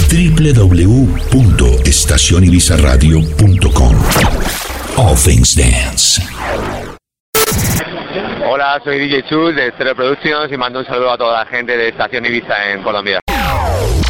www.estacionibizarradio.com. All Things Dance. Hola, soy DJ Chus de Stereo Productions y mando un saludo a toda la gente de Estación Ibiza en Colombia.